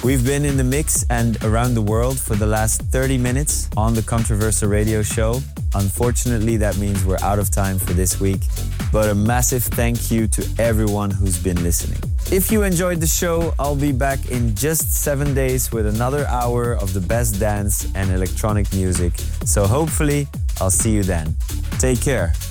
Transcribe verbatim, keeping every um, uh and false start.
We've been in the mix and around the world for the last thirty minutes on the Controversa Radio Show. Unfortunately, that means we're out of time for this week, but a massive thank you to everyone who's been listening. If you enjoyed the show, I'll be back in just seven days with another hour of the best dance and electronic music. So hopefully, I'll see you then. Take care.